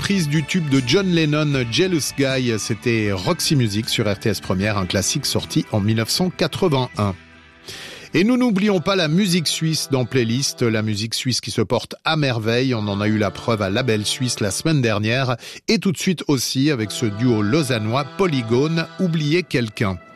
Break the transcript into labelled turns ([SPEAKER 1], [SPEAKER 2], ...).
[SPEAKER 1] reprise du tube de John Lennon, Jealous Guy. C'était Roxy Music sur RTS Première, un classique sorti en 1981. Et nous n'oublions pas la musique suisse dans Playlist, la musique suisse qui se porte à merveille. On en a eu la preuve à Label Suisse la semaine dernière. Et tout de suite aussi avec ce duo lausannois Polygone, Oublier quelqu'un.